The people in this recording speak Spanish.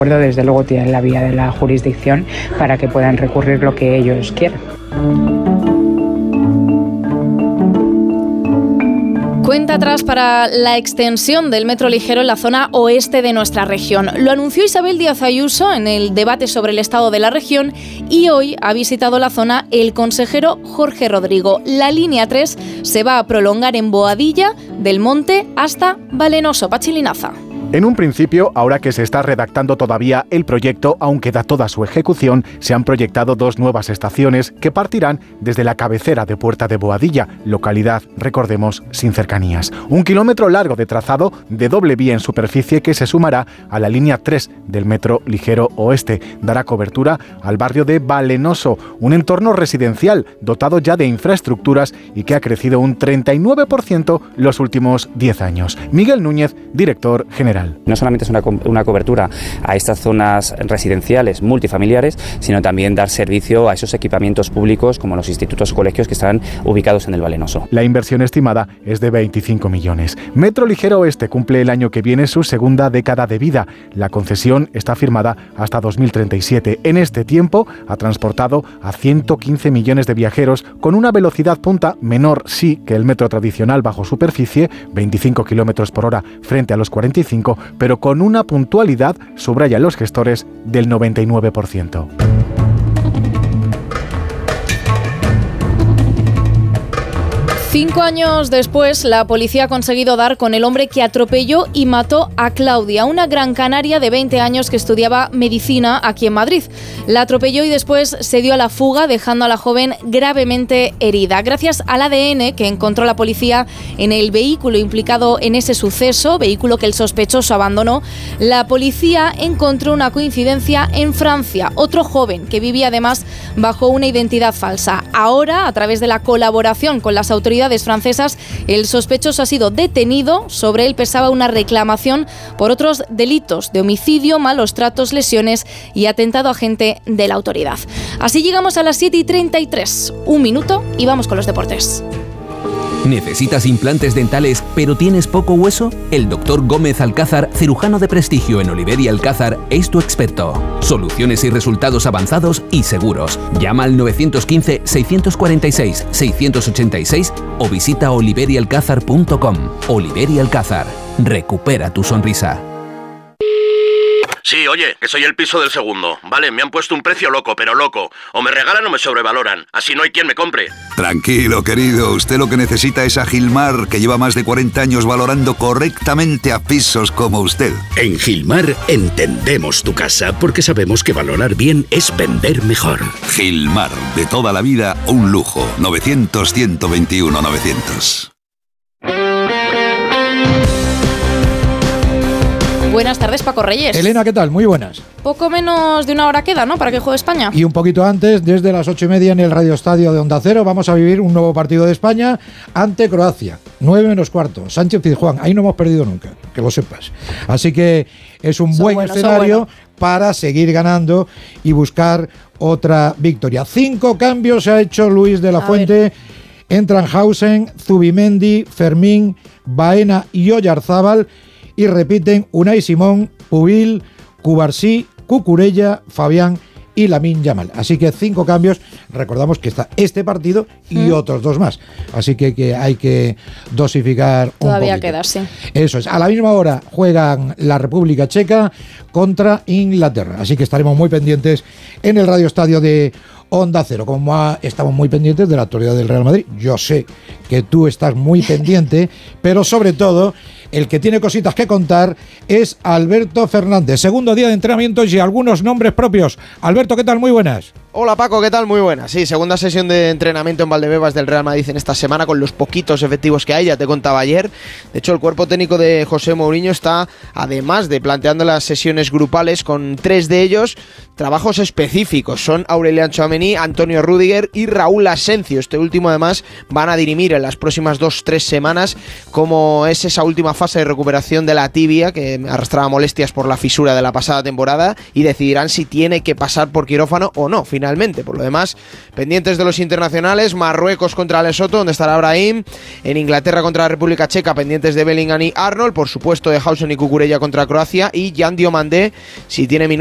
Desde luego tienen la vía de la jurisdicción para que puedan recurrir lo que ellos quieran. Cuenta atrás para la extensión del metro ligero en la zona oeste de nuestra región. Lo anunció Isabel Díaz Ayuso en el debate sobre el estado de la región y hoy ha visitado la zona el consejero Jorge Rodrigo. La línea 3 se va a prolongar en Boadilla, del Monte hasta Valenoso. Pachi Linaza. En un principio, ahora que se está redactando todavía el proyecto, aún queda toda su ejecución, se han proyectado 2 nuevas estaciones que partirán desde la cabecera de Puerta de Boadilla, localidad, recordemos, sin cercanías. 1 kilómetro largo de trazado de doble vía en superficie que se sumará a la línea 3 del metro ligero oeste. Dará cobertura al barrio de Valenoso, un entorno residencial dotado ya de infraestructuras y que ha crecido un 39% los últimos 10 años. Miguel Núñez, director general. No solamente es una cobertura a estas zonas residenciales multifamiliares, sino también dar servicio a esos equipamientos públicos como los institutos o colegios que están ubicados en el Valenoso. La inversión estimada es de 25 millones. Metro Ligero Oeste cumple el año que viene su segunda década de vida. La concesión está firmada hasta 2037. En este tiempo ha transportado a 115 millones de viajeros con una velocidad punta menor sí que el metro tradicional bajo superficie, 25 kilómetros por hora frente a los 45, pero con una puntualidad, subrayan los gestores, del 99%. Cinco años después, la policía ha conseguido dar con el hombre que atropelló y mató a Claudia, una gran canaria de 20 años que estudiaba medicina aquí en Madrid. La atropelló y después se dio a la fuga, dejando a la joven gravemente herida. Gracias al ADN que encontró la policía en el vehículo implicado en ese suceso, vehículo que el sospechoso abandonó, la policía encontró una coincidencia en Francia. Otro joven que vivía además bajo una identidad falsa. Ahora, a través de la colaboración con las autoridades francesas, el sospechoso ha sido detenido. Sobre él pesaba una reclamación por otros delitos de homicidio, malos tratos, lesiones y atentado a agente de la autoridad. Así llegamos a las 7:33. Un minuto y vamos con los deportes. ¿Necesitas implantes dentales pero tienes poco hueso? El Dr. Gómez Alcázar, cirujano de prestigio en Oliver y Alcázar, es tu experto. Soluciones y resultados avanzados y seguros. Llama al 915-646-686 o visita oliverialcázar.com. Oliver y Alcázar. Recupera tu sonrisa. Sí, oye, que soy el piso del segundo. Vale, me han puesto un precio loco, pero loco. O me regalan o me sobrevaloran. Así no hay quien me compre. Tranquilo, querido. Usted lo que necesita es a Gilmar, que lleva más de 40 años valorando correctamente a pisos como usted. En Gilmar entendemos tu casa porque sabemos que valorar bien es vender mejor. Gilmar, de toda la vida, un lujo. 900-121-900. Buenas tardes, Paco Reyes. Elena, ¿qué tal? Muy buenas. Poco menos de una hora queda, ¿no?, para que juegue España. Y un poquito antes, desde las 8:30 en el Radio Estadio de Onda Cero, vamos a vivir un nuevo partido de España ante Croacia. 9:15. Sánchez-Pizjuán. Ahí no hemos perdido nunca, que lo sepas. Así que es un buen escenario para seguir ganando y buscar otra victoria. 5 cambios ha hecho Luis de la Fuente. Entran Hausen, Zubimendi, Fermín, Baena y Oyarzábal. Y repiten Unai Simón, Pubil, Cubarsí, Cucurella, Fabián y Lamine Yamal. Así que 5 cambios. Recordamos que está este partido y otros 2 más. Así que hay que dosificar un poquito. Todavía queda, sí. Eso es. A la misma hora juegan la República Checa contra Inglaterra. Así que estaremos muy pendientes en el Radio Estadio de Onda Cero. Como estamos muy pendientes de la actualidad del Real Madrid. Yo sé que tú estás muy pendiente, pero sobre todo el que tiene cositas que contar es Alberto Fernández. Segundo día de entrenamientos y algunos nombres propios. Alberto, ¿qué tal? Muy buenas. Hola Paco, ¿qué tal? Muy buenas. Sí, segunda sesión de entrenamiento en Valdebebas del Real Madrid en esta semana con los poquitos efectivos que hay, ya te contaba ayer. De hecho, el cuerpo técnico de José Mourinho está, además de planteando las sesiones grupales, con 3 de ellos trabajos específicos. Son Aurelian Tchouaméni, Antonio Rüdiger y Raúl Asencio. Este último además van a dirimir en las próximas 2-3 semanas cómo es esa última fase de recuperación de la tibia, que arrastraba molestias por la fisura de la pasada temporada, y decidirán si tiene que pasar por quirófano o no. finalmente. Por lo demás, pendientes de los internacionales, Marruecos contra Lesoto, donde estará Brahim, en Inglaterra contra la República Checa, pendientes de Bellingham y Arnold, por supuesto de Hausen y Cucurella contra Croacia, y Jan Diomandé, si tiene minutos